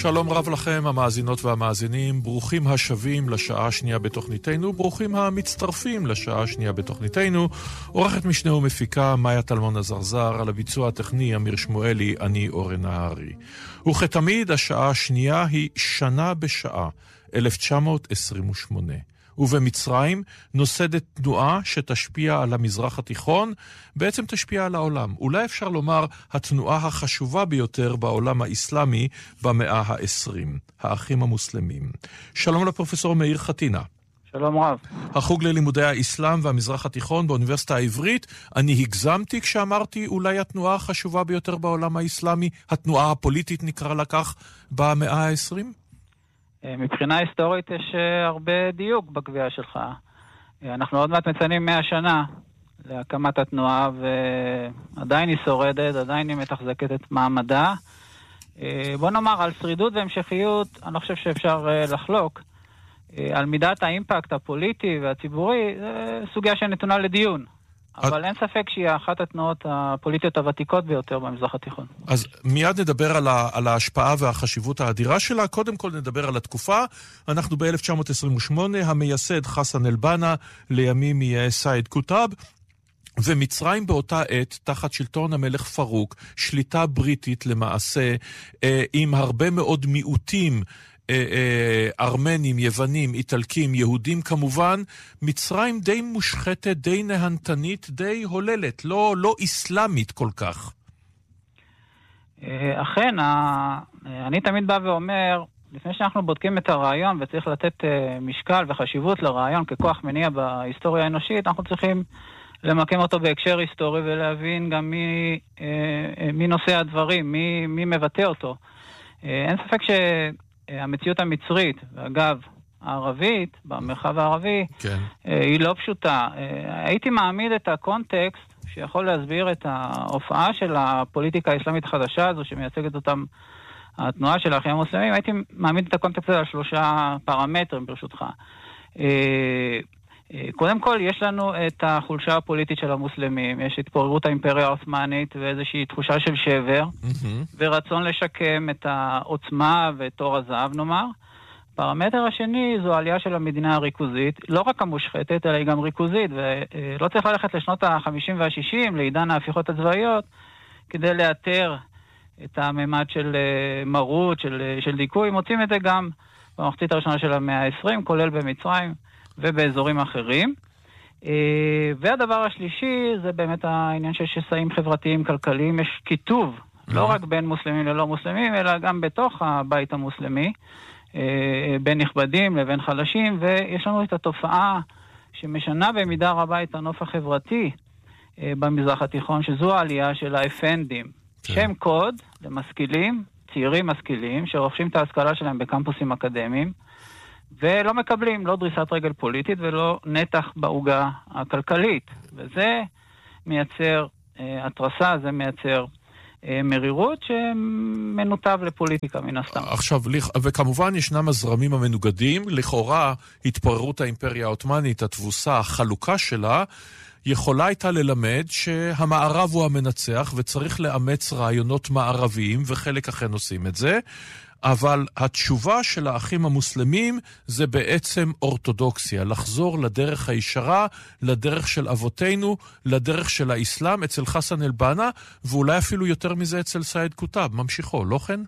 שלום רב לכם המאזינות והמאזינים, ברוכים השבים לשעה השנייה בתוכניתנו, ברוכים המצטרפים לשעה השנייה בתוכניתנו. עורכת משנה ומפיקה מאיה טלמון הזרזר, על הביצוע הטכני אמיר שמואלי, אני אורן נהרי. וכתמיד השעה השנייה היא שנה בשעה, 1928. ובמצרים נוסדת תנועה שתשפיע על המזרח התיכון, בעצם תשפיע על העולם. אולי אפשר לומר התנועה החשובה ביותר בעולם האסלאמי במאה ה-20, האחים המוסלמים. שלום לפרופסור מאיר חתינה. שלום רב. החוג ללימודי האסלאם והמזרח התיכון באוניברסיטה העברית. אני הגזמתי כשאמרתי אולי התנועה החשובה ביותר בעולם האסלאמי, התנועה הפוליטית נקרא לה כך, במאה ה-20? מבחינה היסטורית יש הרבה דיוק בקביעה שלך. אנחנו עוד מעט מציינים 100 שנה להקמת התנועה, ועדיין היא שורדת, עדיין היא מתחזקת את מעמדה. בוא נאמר, על שרידות והמשכיות, אני חושב שאפשר לחלוק. על מידת האימפקט הפוליטי והציבורי, זה סוגיה שנתונה לדיון. אבל אין ספק שהיא אחת התנועות הפוליטיות הוותיקות ביותר במזרח התיכון. אז מיד נדבר על ההשפעה והחשיבות האדירה שלה. קודם כל נדבר על התקופה. אנחנו ב-1928, המייסד חסן אל-בנה, לימים יהיה סייד קוטב, ומצרים באותה עת, תחת שלטון המלך פרוק, שליטה בריטית למעשה, עם הרבה מאוד מיעוטים, ארמנים, יוונים, איטלקים, יהודים כמובן. מצרים די מושחתת, די נהנתנית, די הוללת, לא אסלאמית כל כך. אכן, אני תמיד בא ואומר, לפני שאנחנו בודקים את הרעיון וצריך לתת משקל וחשיבות לרעיון ככוח מניע בהיסטוריה האנושית, אנחנו צריכים למקם אותו בהקשר היסטורי ולהבין גם מי נושא הדברים, מי מבטא אותו. אין ספק המציאות המצרית, ואגב, הערבית, במרחב הערבי, כן. היא לא פשוטה. הייתי מעמיד את הקונטקסט שיכול להסביר את ההופעה של הפוליטיקה האסלאמית החדשה הזו, שמייצגת אותם התנועה של האחים המוסלמים, הייתי מעמיד את הקונטקסט על 3 פרמטרים ברשותך. קודם כל, יש לנו את החולשה הפוליטית של המוסלמים, יש התפוררות האימפריה העות'מאנית ואיזושהי תחושה של שבר, ורצון לשקם את העוצמה ואת תור הזהב, נאמר. פרמטר השני זו העלייה של המדינה הריכוזית, לא רק המושחתת, אלא היא גם ריכוזית, ולא צריך ללכת לשנות ה-50 וה-60, לעידן ההפיכות הצבאיות, כדי לאתר את הממד של מרות, של דיכוי. מוצאים את זה גם במחצית הראשונה של המאה ה-20, כולל במצרים ובאזורים אחרים. והדבר השלישי זה באמת העניין של שסעים חברתיים כלכליים. יש כיתוב, לא רק בין מוסלמים ללא מוסלמים, אלא גם בתוך הבית המוסלמי, בין נכבדים לבין חלשים, ויש לנו את התופעה שמשנה במידה רבה את הנוף החברתי במזרח התיכון, שזו העלייה של האפנדים. שם קוד למשכילים, צעירים משכילים, שרוכשים את ההשכלה שלהם בקמפוסים אקדמיים, ולא מקבלים לא דריסת רגל פוליטית ולא נתח בעוגה הכלכלית. וזה מייצר התרסה, זה מייצר מרירות שמנותב לפוליטיקה מן הסתם. עכשיו, וכמובן ישנם הזרמים המנוגדים, לכאורה התפוררות האימפריה העות'מאנית, התבוסה, החלוקה שלה, יכולה הייתה ללמד שהמערב הוא המנצח וצריך לאמץ רעיונות מערביים, וחלק אכן עושים את זה. אבל התשובה של האחים המוסלמים זה בעצם אורתודוקסיה, לחזור לדרך הישרה, לדרך של אבותינו, לדרך של האסלאם, אצל חסן אל-בנה, ואולי אפילו יותר מזה אצל סייד קוטב. ממשיכו, לא כן?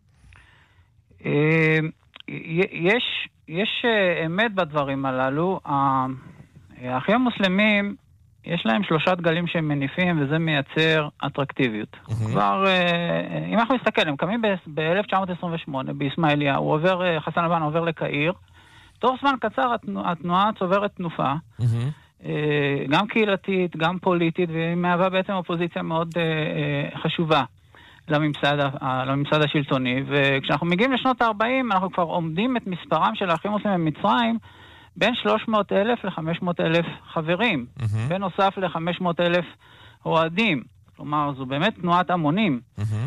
יש אמת בדברים הללו. האחים המוסלמים, יש להם 3 דגלים שהם מניפים, וזה מייצר אטרקטיביות. כבר, אם אנחנו נסתכל, הם קמים ב-1928, באסמאעיליה, חסן אל-בנה עובר לקהיר, תוך זמן קצר התנועה צוברת תנופה, גם קהילתית, גם פוליטית, והיא מהווה בעצם אופוזיציה מאוד חשובה לממסד השלטוני, וכשאנחנו מגיעים לשנות ה-40, אנחנו כבר עומדים את מספרם של האחים המוסלמים במצרים, בין 300,000 ל-500,000 חברים, בנוסף ל-500,000 אוהדים. כלומר, זו באמת תנועת המונים.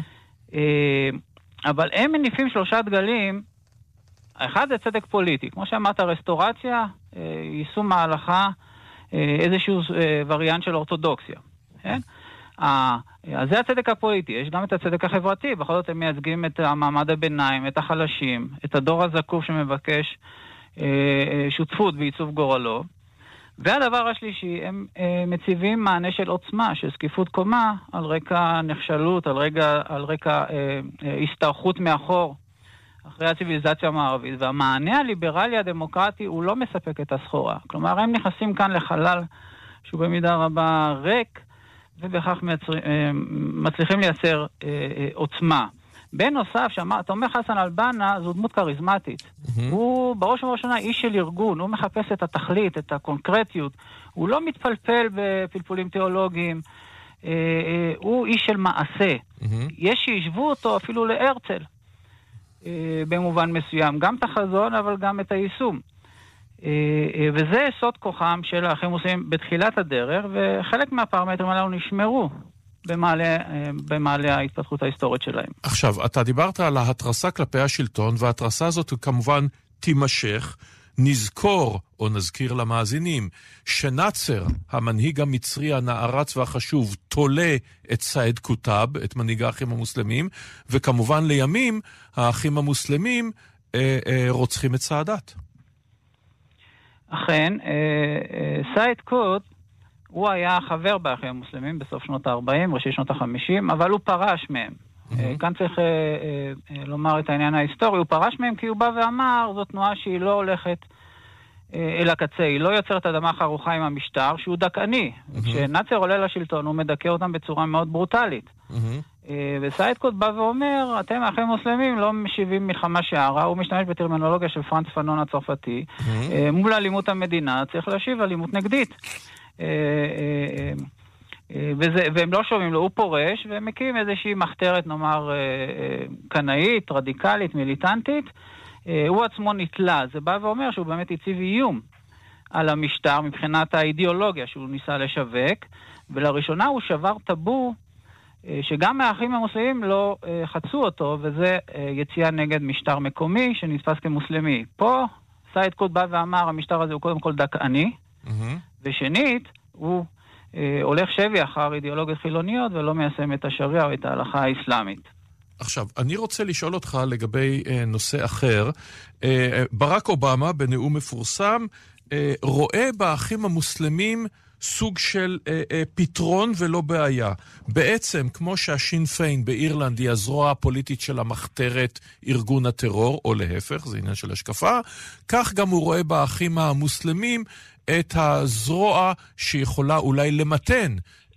אבל הם מניפים 3 דגלים. האחד זה צדק פוליטי. כמו שאמרת, רסטורציה, יישום מהלכה, איזשהו וריאנט של אורתודוקסיה. אז זה הצדק הפוליטי, יש גם את הצדק החברתי, בכל זאת הם מייצגים את המעמד הביניים, את החלשים, את הדור הזקוף שמבקש שותפות בעיצוב גורלו. והדבר השלישי, הם מציבים מענה של עוצמה, של סקיפות קומה, על רקע נחשלות, על רקע הסתרחות מאחור, אחרי הציביליזציה המערבית. והמענה הליברלי הדמוקרטי הוא לא מספק את הסחורה. כלומר, הם נכנסים כאן לחלל שהוא במידה רבה ריק, ובכך מצליחים לייצר עוצמה. בנוסף, תומר חסן אלבנה זו דמות קריזמטית. הוא בראש ובראשונה איש של ארגון, הוא מחפש את התכלית, את הקונקרטיות. הוא לא מתפלפל בפלפולים תיאולוגיים, הוא איש של מעשה. יש שישבו אותו אפילו להרצל, במובן מסוים. גם את החזון, אבל גם את היישום. וזה סוד כוחם של האחים המוסלמים בתחילת הדרך, וחלק מהפרמטרים הללו נשמרו במעלה ההתפתחות ההיסטורית שלהם. עכשיו, אתה דיברת על ההתרסה כלפי השלטון, וההתרסה הזאת כמובן תימשך. נזכור, או נזכיר למאזינים, שנאצר, המנהיג המצרי הנערץ והחשוב, תולה את סעד קוטב, את מנהיג האחים המוסלמים, וכמובן לימים האחים המוסלמים רוצחים את סאדאת. אכן, סעד קוטב הוא היה חבר באחים המוסלמים בסוף שנות ה-40, ראשי שנות ה-50, אבל הוא פרש מהם. כאן צריך לומר את העניין ההיסטורי, הוא פרש מהם כי הוא בא ואמר, זו תנועה שהיא לא הולכת אל הקצה, היא לא יוצרת אדמה חרוכה עם המשטר, שהוא דכאני. כשנאצר עולה לשלטון, הוא מדכא אותם בצורה מאוד ברוטלית. וסעד קוטב בא ואומר, אתם האחים המוסלמים לא משיבים מלחמה שערה, הוא משתמש בטרמינולוגיה של פרנץ פנון הצרפתי, מול אלימות המדינה צריך להשיב אלימות נגדית. והם לא שומעים לו, הוא פורש, והם מקים איזושהי מחתרת, נאמר, קנאית, רדיקלית, מיליטנטית. הוא עצמו נתלה, זה בא ואומר שהוא באמת הציב איום על המשטר מבחינת האידיאולוגיה שהוא ניסה לשווק, ולראשונה הוא שבר טאבו שגם מהאחים המוסלמים לא חצו אותו, וזה יציאה נגד משטר מקומי שנתפס כמוסלמי. פה סעד קוטב בא ואמר, המשטר הזה הוא קודם כל דכאני, ושנית, הוא הולך שבי אחר אידיאולוגיות חילוניות ולא מיישם את השריעה או את ההלכה האסלאמית. עכשיו, אני רוצה לשאול אותך לגבי נושא אחר. ברק אובמה, בנאום מפורסם, רואה באחים המוסלמים סוג של פתרון ולא בעיה. בעצם, כמו שהשין פיין באירלנד היא הזרוע הפוליטית של המחתרת ארגון הטרור, או להפך, זה עניין של השקפה, כך גם הוא רואה באחים המוסלמים את הזרוע שיכולה אולי למתן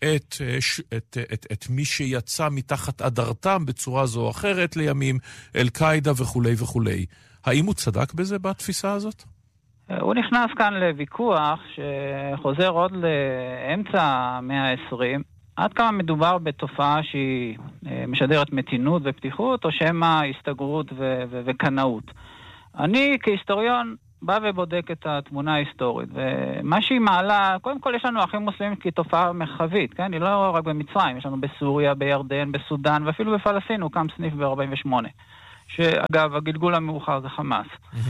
את מי שיצא מתחת אדרתם בצורה זו או אחרת לימים, אל-קאידה וכו' וכו'. האם הוא צדק בזה בתפיסה הזאת? הוא נכנס כאן לוויכוח שחוזר עוד לאמצע המאה ה-20, עד כמה מדובר בתופעה שהיא משדרת מתינות ופתיחות, או שמה הסתגרות וקנאות. אני כהיסטוריון בא ובודק את התמונה ההיסטורית, ומה שהיא מעלה, קודם כל יש לנו אחים מוסלמים כתופעה מרחבית, כן? היא לא רק במצרים, יש לנו בסוריה, בירדן, בסודן, ואפילו בפלסטין הוא קם סניף ב-48, שאגב, הגלגול המאוחר זה חמאס.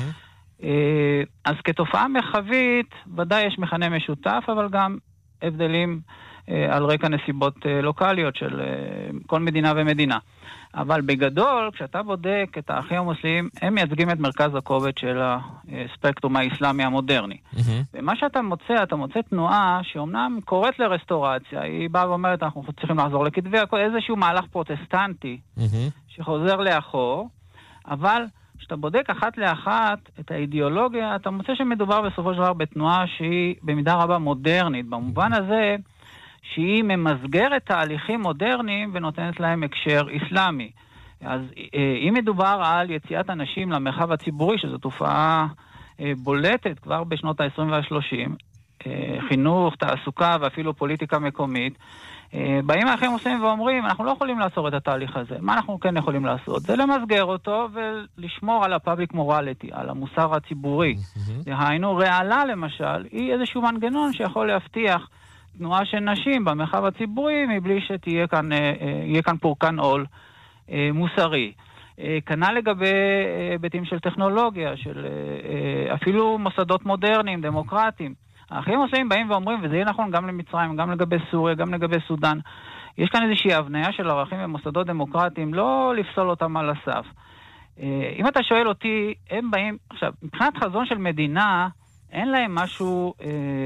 אז כתופעה מרחבית, ודאי יש מכנה משותף, אבל גם הבדלים על רקע נסיבות לוקליות של כל מדינה ומדינה. אבל בגדול, כשאתה בודק את האחים המוסלמים, הם מייצגים את מרכז הכובד של הספקטרום האסלאמי המודרני. ומה שאתה מוצא, אתה מוצא תנועה שאומנם קוראת לרסטורציה, היא באה ואומרת, אנחנו צריכים לחזור לכתבי הכל, איזשהו מהלך פרוטסטנטי שחוזר לאחור, אבל כשאתה בודק אחת לאחת את האידיאולוגיה, אתה מוצא שמדובר בסופו של דבר בתנועה שהיא במידה רבה מודרנית, במובן הזה שהיא ממסגרת תהליכים מודרניים ונותנת להם הקשר אסלאמי. אז אם מדובר על יציאת אנשים למרחב הציבורי, שזו תופעה בולטת כבר בשנות ה-20 וה-30, חינוך, תעסוקה ואפילו פוליטיקה מקומית, באים האחים המוסלמים ואומרים, אנחנו לא יכולים לעצור את התהליך הזה. מה אנחנו כן יכולים לעשות? זה למסגר אותו ולשמור על ה-public morality, על המוסר הציבורי. דהיינו, רעלה למשל, היא איזשהו מנגנון שיכול להבטיח תנועה של נשים במרחב הציבורי, מבלי שיהיה כאן פורקן עול מוסרי. כנ"ל לגבי היבטים של טכנולוגיה, של אפילו מוסדות מודרניים, דמוקרטיים. האחים המוסלמים באים ואומרים, וזה יהיה נכון גם למצרים, גם לגבי סוריה, גם לגבי סודן, יש כאן איזושהי הבניה של ערכים ומוסדות דמוקרטיים, לא לפסול אותם על הסף. אם אתה שואל אותי, הם באים, עכשיו, מבחינת חזון של מדינה, אין להם משהו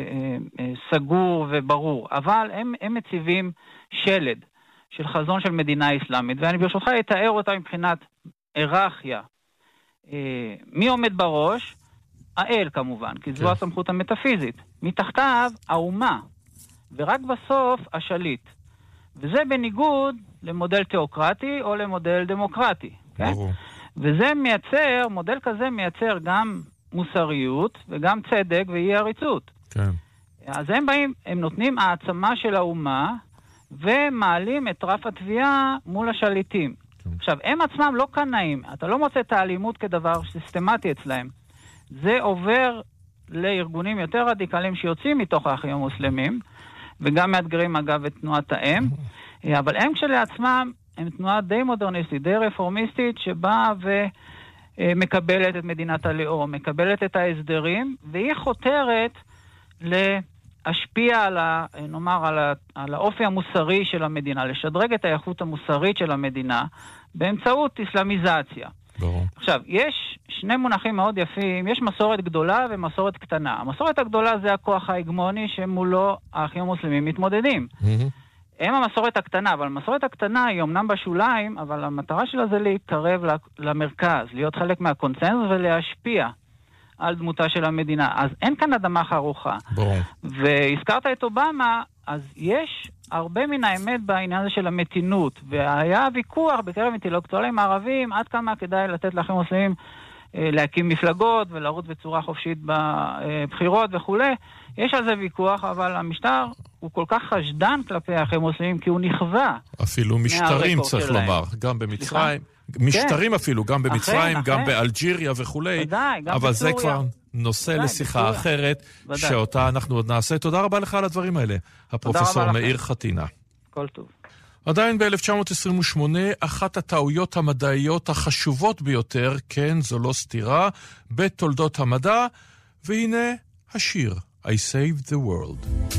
סגור וברור, אבל הם מציבים שלד של חזון של מדינה אסלאמית, ואני ברשותך אתאר אותה מבחינת היררכיה. מי עומד בראש? האל כמובן, כי זו הסמכות המטאפיזית. מתחתיו האומה, ורק בסוף השליט. וזה בניגוד למודל תיאוקרטי או למודל דמוקרטי. ברור. וזה מייצר, מודל כזה מייצר גם מוסריות וגם צדק ואי עריצות. כן. אז הם באים, הם נותנים העצמה של האומה ומעלים את רף התביעה מול השליטים. כן. עכשיו, הם עצמם לא קנאים. אתה לא מוצא את האלימות כדבר סיסטמטי אצלהם. זה עובר לארגונים יותר רדיקליים שיוצאים מתוך האחים המוסלמים, וגם מאתגרים אגב את תנועת האם, אבל הם כשלעצמם הם תנועה די מודרניסטית, די רפורמיסטית, שבאה ומקבלת את מדינת הלאום, מקבלת את ההסדרים, והיא חותרת להשפיע על האופי המוסרי של המדינה, לשדרג את האיכות המוסרית של המדינה, באמצעות אסלאמיזציה. ברור. עכשיו, יש שני מונחים מאוד יפים, יש מסורת גדולה ומסורת קטנה. המסורת הגדולה זה הכוח ההגמוני שמולו האחים המוסלמים מתמודדים. הם המסורת הקטנה, אבל המסורת הקטנה היא אמנם בשוליים, אבל המטרה שלה זה להתקרב למרכז, להיות חלק מהקונצנזוס ולהשפיע על דמותה של המדינה. אז אין כאן אדמה חרוכה. ברור. והזכרת את אובמה, אז יש הרבה מן האמת בעניין הזה של המתינות, והיה ויכוח בקרב אינטלקטואלים הערבים עד כמה כדאי לתת לאחים המוסלמים להקים מפלגות ולרוץ בצורה חופשית בבחירות וכו'. יש על זה ויכוח, אבל המשטר הוא כל כך חשדן כלפי האחים המוסלמים, כי הוא נכווה. אפילו משטרים צריך לומר, גם במצרים. משטרים אפילו, גם במצרים, גם באלג'יריה וכו'. אבל זה כבר נושא לשיחה אחרת, שאותה אנחנו עוד נעשה. תודה רבה לך על הדברים האלה, הפרופסור מאיר חתינה. כל טוב. עדיין ב-1928, אחת הטעויות המדעיות החשובות ביותר, כן, זו לא סתירה, בתולדות המדע, והנה השיר, I Saved the World.